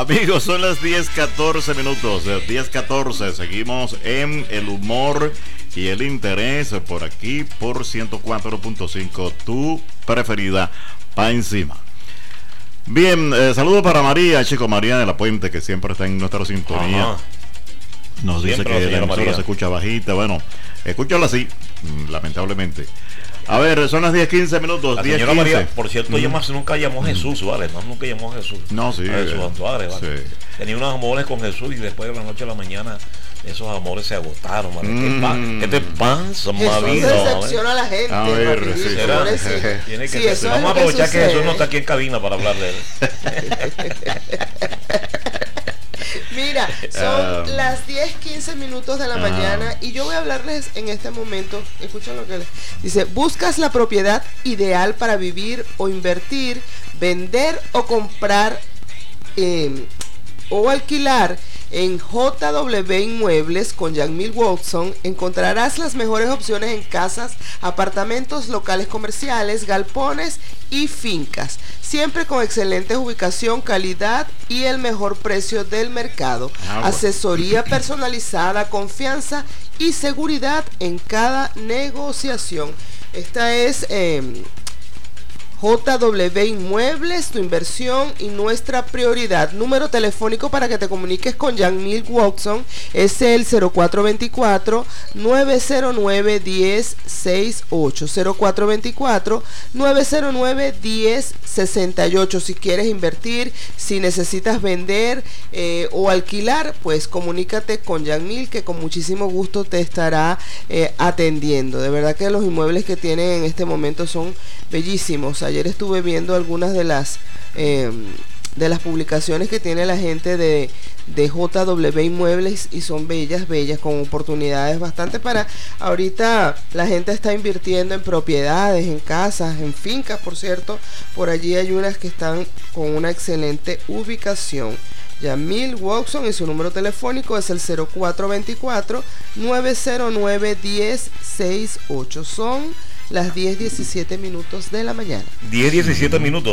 Amigos, son las 10:14 minutos. 10:14. Seguimos en el humor y el interés por aquí por 104.5. Tu preferida pa' encima. Bien, saludo para María, chico, María de la Puente, que siempre está en nuestra sintonía. Ajá. Nos dice Siempre que la la señora emisora María se escucha bajita. Bueno, escúchala así, lamentablemente. A ver, son las 10:15 minutos. La 10:15. señora María, por cierto, ella más nunca llamó a Jesús, ¿vale? No, nunca llamó a Jesús. No, sí. A Jesús Antuárez, ¿vale? Sí. Tenía unos amores con Jesús y después de la noche a la mañana esos amores se agotaron, ¿vale? ¿Qué te pasa, Jesús Mavido? decepciona a la gente. A ver, rapidito, sí, pobrecito. Tiene que Sí, ser. eso es Vamos a lo que aprovechar que sucede. Jesús no está aquí en cabina para hablar de él. Mira, son las 10:15 minutos de la mañana y yo voy a hablarles en este momento. Escuchen lo que les dice: buscas la propiedad ideal para vivir o invertir, vender o comprar o alquilar. En JW Inmuebles con Yamil Watson encontrarás las mejores opciones en casas, apartamentos, locales comerciales, galpones y fincas, siempre con excelente ubicación, calidad y el mejor precio del mercado. Asesoría personalizada, confianza y seguridad en cada negociación. Esta es JW Inmuebles, tu inversión y nuestra prioridad. Número telefónico para que te comuniques con Yamil Watson es el 0424-909-1068. 0424-909-1068. Si quieres invertir, si necesitas vender o alquilar, pues comunícate con Yamil, que con muchísimo gusto te estará atendiendo. De verdad que los inmuebles que tienen en este momento son bellísimos. Ayer estuve viendo algunas de las publicaciones que tiene la gente de JW Inmuebles y son bellas, con oportunidades bastante para... Ahorita la gente está invirtiendo en propiedades, en casas, en fincas, por cierto. Por allí hay unas que están con una excelente ubicación. Yamil Watson y su número telefónico es el 0424-909-1068. Son las 10:17 minutos de la mañana. 10:17 minutos.